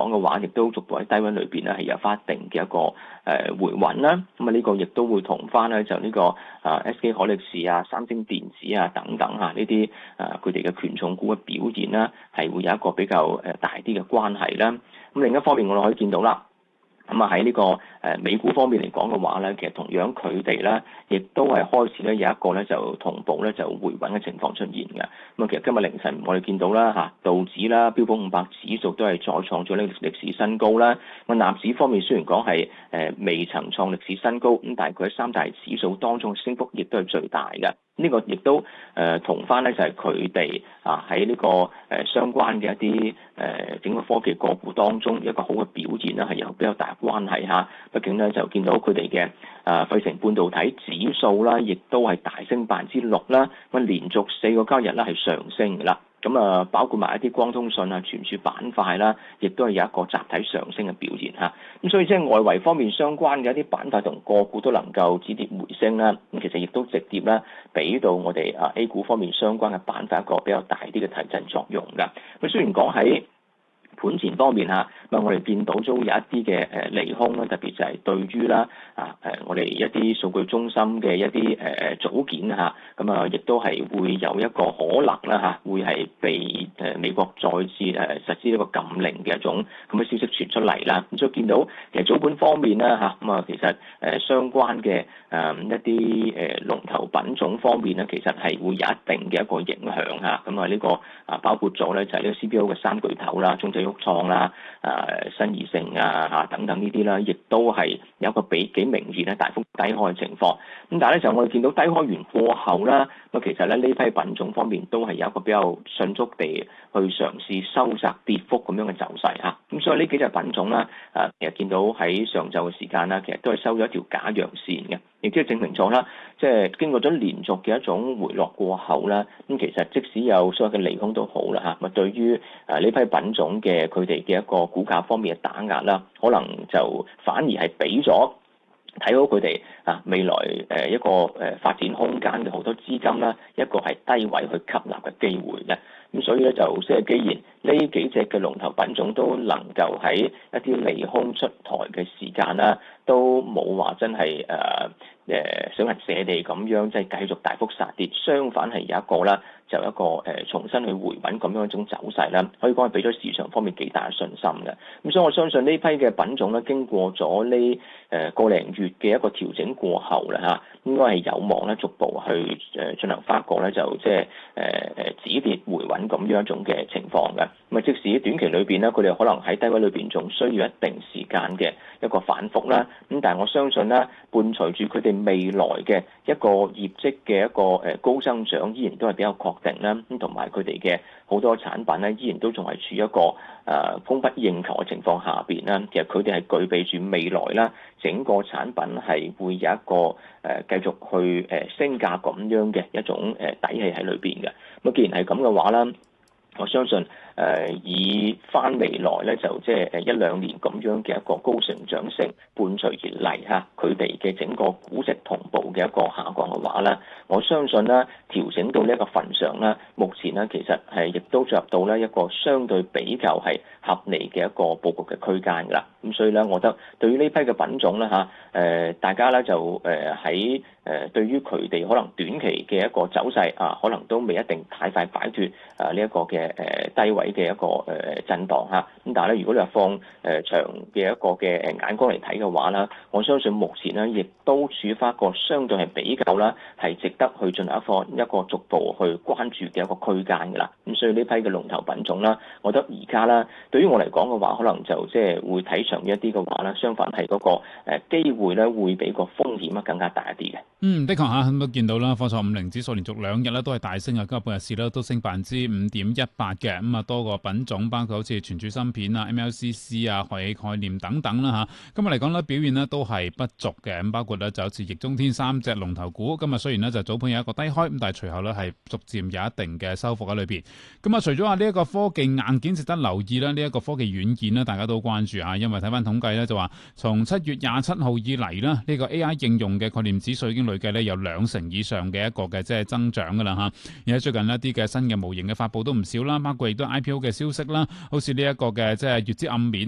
講嘅話，亦都逐步喺低位裏邊咧係有翻一定嘅一個回穩啦。咁呢個亦都會同翻咧就呢個SK 海力士啊、三星電子啊等等呢啲佢哋嘅權重股嘅表現啦，係會有一個比較大啲嘅關係啦。咁另一方面我哋可以見到啦。咁喺呢個美股方面嚟講嘅話咧，其實同樣佢哋咧，亦都係開始咧有一個咧就同步咧就回穩嘅情況出現嘅。咁其實今日凌晨我哋見到啦道指啦、標普500指數都係再創咗呢個歷史新高啦。咁納指方面雖然講係未曾創歷史新高，咁但係佢喺三大指數當中升幅亦都係最大嘅。呢個亦都同翻咧就係佢哋喺呢個相關嘅一啲整個科技個股當中一個好嘅表現啦，係有比較大關係嚇。畢竟咧就見到佢哋嘅費城半導體指數啦，亦都係大升6%啦，咁連續4個交易日啦係上升嘅啦。咁包括埋一啲光通訊啊、傳輸板塊啦，亦都係有一個集體上升嘅表現嚇。咁所以即係外圍方面相關嘅一啲板塊同個股都能夠止跌回升啦。咁其實亦都直接咧俾到我哋A 股方面相關嘅板塊一個比較大啲嘅提振作用㗎。咁雖然講喺盤前方面我哋見到都有一啲嘅利空啦，特別就係對於啦我哋一啲數據中心嘅一啲組件咁亦都係會有一個可能啦會係被美國再次實施一個禁令嘅一種咁嘅消息傳出嚟啦。咁所以見到其實早盤方面啦其實相關嘅一啲龍頭品種方面咧，其實係會有一定嘅一個影響咁呢個包括咗咧就係呢個 CPO 嘅三巨頭啦，中製創啦、新義盛等等呢啲啦，亦都係有一個幾明顯咧大幅低開嘅情況。咁但係咧就我哋見到低開完過後啦，咁其實咧呢批品種方面都係有一個比較迅速地去嘗試收窄跌幅咁樣嘅走勢嚇。咁所以呢幾隻品種啦，其實見到喺上晝嘅時間啦，其實都係收咗一條假陽線嘅，亦即係證明咗啦，即係經過咗連續嘅一種回落過後啦，咁其實即使有所謂嘅利空都好啦嚇，咁對於呢批品種嘅佢哋嘅一個股價方面嘅打壓啦，可能就反而係俾咗睇好佢哋未來一個發展空間嘅好多資金啦，一個係低位去吸納嘅機會嘅。咁所以咧就即係既然呢幾隻嘅龍頭品種都能夠喺一啲利空出台嘅時間啦，都冇話真係想係瀉地咁樣即係繼續大幅殺跌，相反係有一個啦，就一個重新去回穩咁樣一種走勢啦，可以講係俾咗市場方面幾大嘅信心嘅。咁所以我相信呢批嘅品種咧，經過咗呢個零月嘅一個調整過後啦應該係有望咧逐步去進行翻一個咧就即係止跌回穩咁樣一種嘅情況嘅。咁即使短期裏邊咧，佢哋可能喺低位裏邊仲需要一定時間嘅一個反覆啦。咁但係我相信咧，伴隨住佢哋未來嘅一個業績嘅一個高增長，依然都係比較確定啦。咁同埋佢哋嘅好多產品咧，依然都仲係處於一個供不應求嘅情況下邊啦。其實佢哋係具備住未來啦，整個產品係會有一個繼續去升價咁樣嘅一種底氣喺裏邊嘅。咁既然係咁嘅話啦，我相信以翻未來咧，就即係1-2年咁樣嘅一個高成長性伴隨而嚟佢哋嘅整個估值同步嘅一個下降嘅話咧，我相信咧調整到呢一個份上咧，目前咧其實係亦都進入到咧一個相對比較係合理嘅一個佈局嘅區間㗎啦。咁所以咧，我覺得對於呢批嘅品種咧大家咧就喺對於佢哋可能短期嘅一個走勢可能都未一定太快擺脫呢一個嘅低位嘅一個震盪咁但係咧，如果你話放長嘅一個嘅眼光嚟睇嘅話啦，我相信目前咧亦都處於翻一個相對係比較啦，係值得去進行一個逐步去關注嘅一個區間㗎啦。咁所以呢批嘅龍頭品種啦，我覺得而家啦，對於我嚟講嘅話，可能就即係會睇長一啲嘅話啦，相反係嗰個機會咧會比個風險啊更加大一啲嘅。 的確咁都見到啦，科創50指數連續2日咧都係大升啊，今日半日市咧都升5.18%嘅。咁多個品種，包括好似存儲芯片啊、MLCC 啊、海概念等等啦今日嚟講咧表現咧都係不俗嘅。咁包括咧就好似易中天3隻龍頭股，今日雖然咧就早盤有一個低開，咁但係隨後咧係逐漸有一定嘅收復喺裏邊。咁除咗話呢一個科技硬件值得留意啦，呢一個科技軟件咧大家都關注因為睇翻統計咧就話從7月27號以嚟啦，呢個 AI 應用嘅概念指數已經累計咧有20%以上嘅一個嘅即係增長噶啦而且最近一啲嘅新嘅模型嘅發佈都唔少啦，包括亦都 IPO 嘅消息啦，好似呢一個嘅即係月之暗面